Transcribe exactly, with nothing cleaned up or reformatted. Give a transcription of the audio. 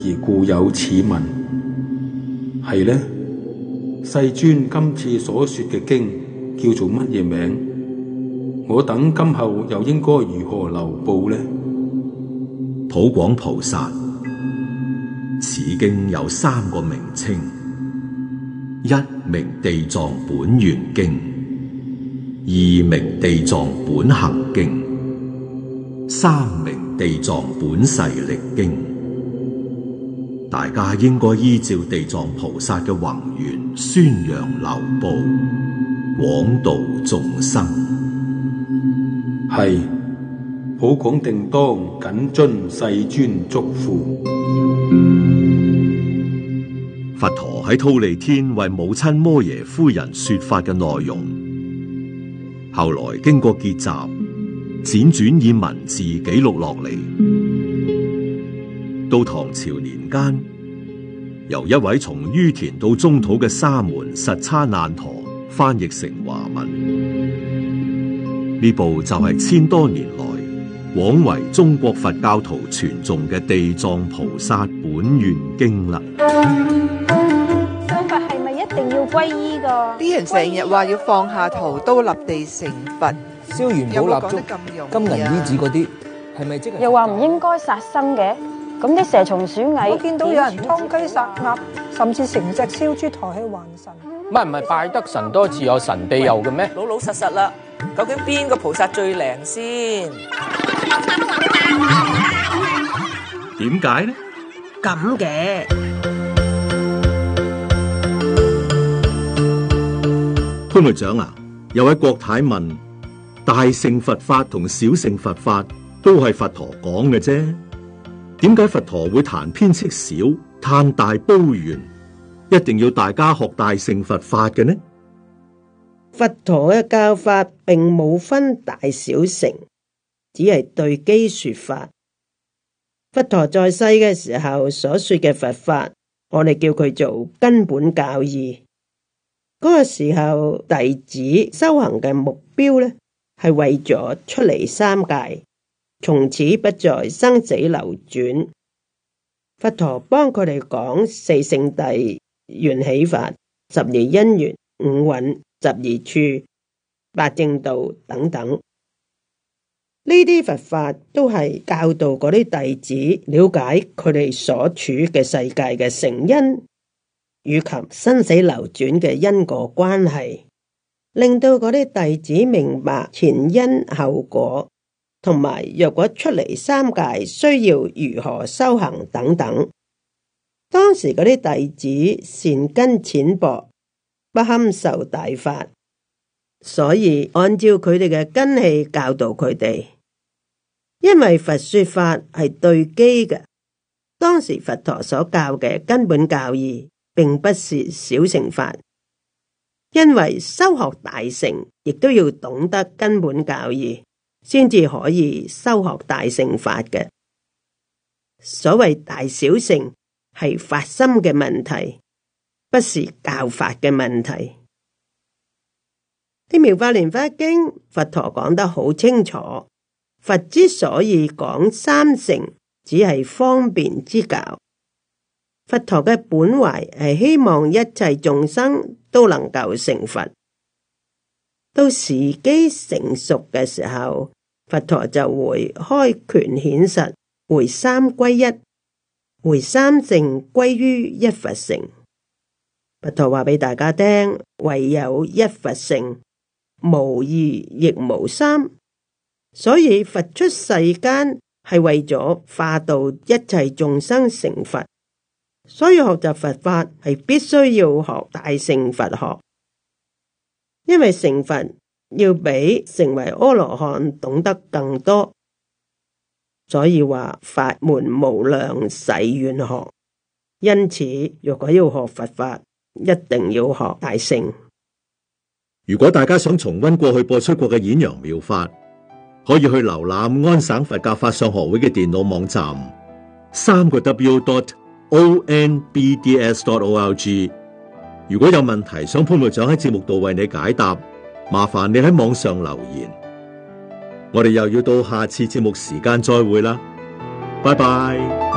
而故有此文。係呢，世尊今次所說嘅經叫做乜嘢名？我等今後又應該如何流布呢？ 普廣菩薩，此經有三個名稱：一名地藏本願經，二名地藏本行經，三名地藏本誓力經。大家應該依照地藏菩薩嘅宏願宣揚流布，廣度眾生。 係，普廣定當謹遵世尊囑咐。 佛陀喺忉利天為母親摩耶夫人說法嘅內容，後來經過結集，輾轉以文字記錄落嚟。到唐朝年間，由一位從于闐到中土嘅沙門實叉難陀翻譯成華文。呢部就係千多年來廣為中國佛教徒傳誦嘅《地藏菩薩本願經》啦。 信佛係咪一定要皈依㗎？ 啲人成日話要放下屠刀立地成佛， 燒元寶蠟燭、金銀衣紙嗰啲，係咪即係？ 又話唔應該殺生嘅，咁啲蛇蟲鼠蟻， 我見到有人劏雞殺鴨，甚至成隻燒豬抬去還神。 唔係唔係，拜得神多自有神庇佑嘅咩？ 老老實實啦，究竟邊個菩薩最靈先？ 點解呢？ 咁嘅潘會長啊，有位郭太問：大乘佛法同小乘佛法都係佛陀講嘅啫，點解佛陀會談偏斥小，嘆大褒圓，一定要大家學大乘佛法嘅呢？ 佛陀嘅教法並冇分大小乘，只係對機說法。佛陀在世嘅時候所說嘅佛法，我哋叫佢做根本教義。嗰、那個時候弟子修行嘅目標呢，係為咗出離三界，從此不再生死流轉。佛陀幫佢哋講四聖諦、緣起法、十二因緣、五蘊、十二處、八正道等等，呢啲佛法都係教導嗰啲弟子了解佢哋所處嘅世界嘅成因，以及生死流轉嘅因果關係，令到嗰啲弟子明白前因後果，同埋若果出離三界需要如何修行等等。當時嗰啲弟子善根淺薄，不堪受大法，所以按照佢哋嘅根器教導佢哋。因為佛說法係對機嘅，當時佛陀所教嘅根本教義並不是小乘法，因為修學大乘亦都要懂得根本教義，先至可以修學大乘法嘅。所謂大小乘係發心嘅問題，不是教法嘅問題。喺《妙法蓮華經》，佛陀講得好清楚，佛之所以講三乘，只係方便之教。佛陀嘅本懷係希望一切眾生都能夠成佛。到時機成熟嘅時候，佛陀就會開權顯實，會三歸一，會三乘歸於一佛乘。佛陀話俾大家聽，唯有一佛乘，無二亦無三。所以佛出世間係為咗化導一切眾生成佛，所以學習佛法係必須要學大乘佛學，因為成佛要比成為阿羅漢懂得更多。所以話法門無量誓願學，因此如果要學佛法，一定要學大乘。 如果大家想重溫過去播出過嘅演揚妙法，可以去瀏覽安省佛教法相學會嘅電腦網站，三個 W dot O N B D S dot O L G。如果有問題想潘會長喺節目度為你解答，麻煩你喺網上留言。我哋又要到下次節目時間再會啦，拜拜。